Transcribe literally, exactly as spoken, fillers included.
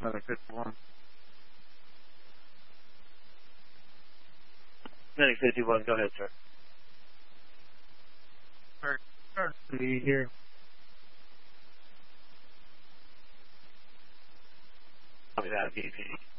Medic fifty-one. Medic fifty-one, go ahead, sir. Start, start to be here. Copy that, V P.